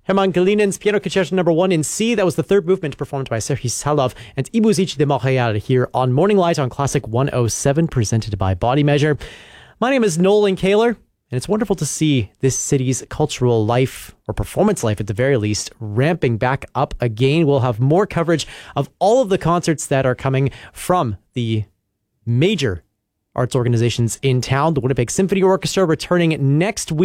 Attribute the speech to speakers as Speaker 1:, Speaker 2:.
Speaker 1: Hermann Galinen's Piano Concerto No. 1 in C. That was the third movement performed by Serhii Salov and I Muzici de Montréal here on Morning Light on Classic 107, presented by Body Measure. My name is Nolan Kaler, and it's wonderful to see this city's cultural life, or performance life at the very least, ramping back up again. We'll have more coverage of all of the concerts that are coming from the major arts organizations in town. The Winnipeg Symphony Orchestra returning next week.